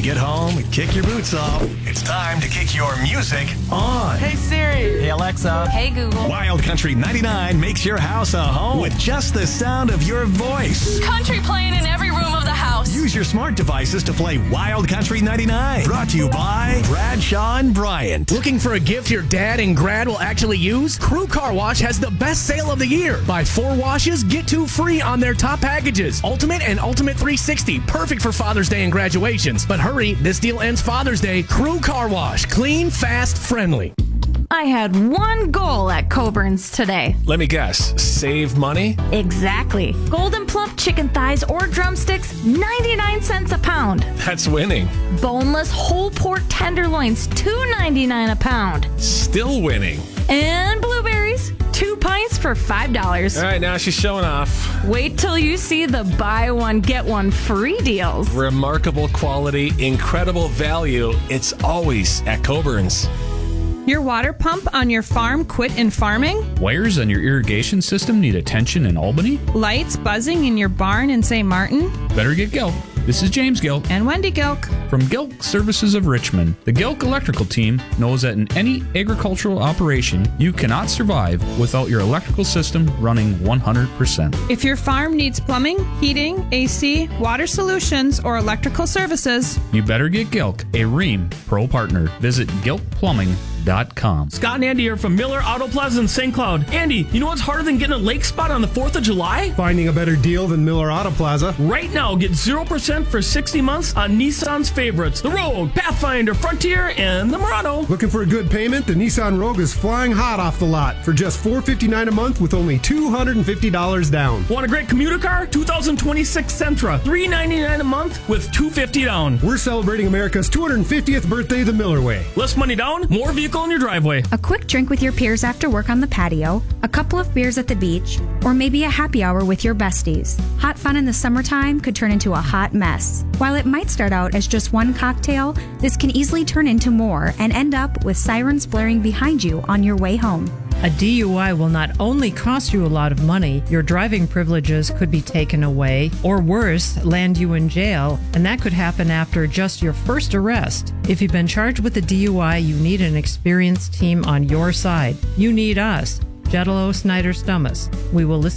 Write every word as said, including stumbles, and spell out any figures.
get home and kick your boots off, it's time to kick your music on. Hey Siri. Hey Alexa. Hey Google. Wild Country ninety-nine makes your house a home with just the sound of your voice. Country playing in every room of the house. Use your smart devices to play Wild Country ninety-nine. Brought to you by Bradshaw and Bryant. Looking for a gift your dad and grad will actually use? Crew Car Wash has the best sale of the year. Buy four washes, get two free on their top packages. Ultimate and Ultimate three sixty. Perfect for Father's Day and graduations. But hurry, this deal ends Father's Day. Crew Car Wash. Clean, fast, friendly. I had one goal at Coburn's today. Let me guess. Save money? Exactly. Golden plump chicken thighs or drumsticks, ninety-nine cents a pound. That's winning. Boneless whole pork tenderloins, two ninety-nine a pound. Still winning. And blueberries, two pints for five dollars. All right, now she's showing off. Wait till you see the buy one, get one free deals. Remarkable quality, incredible value. It's always at Coburn's. Your water pump on your farm quit in farming? Wires on your irrigation system need attention in Albany? Lights buzzing in your barn in Saint Martin? Better get Gilk. This is James Gilk. And Wendy Gilk. From Gilk Services of Richmond. The Gilk Electrical Team knows that in any agricultural operation, you cannot survive without your electrical system running one hundred percent. If your farm needs plumbing, heating, A C, water solutions, or electrical services, you better get Gilk, a Rheem Pro partner. Visit gilk plumbing dot com. Scott and Andy are from Miller Auto Plaza in Saint Cloud. Andy, you know what's harder than getting a lake spot on the fourth of July? Finding a better deal than Miller Auto Plaza. Right now, get zero percent for sixty months on Nissan's favorites. The Rogue, Pathfinder, Frontier, and the Murano. Looking for a good payment? The Nissan Rogue is flying hot off the lot for just four hundred fifty-nine dollars a month with only two hundred fifty dollars down. Want a great commuter car? two thousand twenty-six Sentra, three hundred ninety-nine dollars a month with two hundred fifty dollars down. We're celebrating America's two hundred fiftieth birthday the Miller way. Less money down, more vehicle in your driveway. A quick drink with your peers after work on the patio, a couple of beers at the beach, or maybe a happy hour with your besties. Hot fun in the summertime could turn into a hot mess. While it might start out as just one cocktail, this can easily turn into more and end up with sirens blaring behind you on your way home. A D U I will not only cost you a lot of money, your driving privileges could be taken away, or worse, land you in jail, and that could happen after just your first arrest. If you've been charged with a D U I, you need an experienced team on your side. You need us, Jetalo Snyder Stummus. We will listen